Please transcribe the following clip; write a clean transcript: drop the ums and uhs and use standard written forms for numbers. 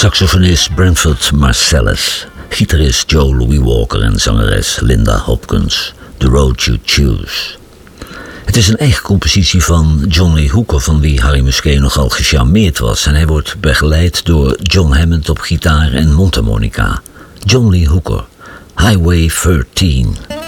Saxofonist Branford Marsalis, gitarist Joe Louis Walker en zangeres Linda Hopkins, The Road You Choose. Het is een eigen compositie van John Lee Hooker, van wie Harry Musquet nogal gecharmeerd was, en hij wordt begeleid door John Hammond op gitaar en mondharmonica. John Lee Hooker, Highway 13.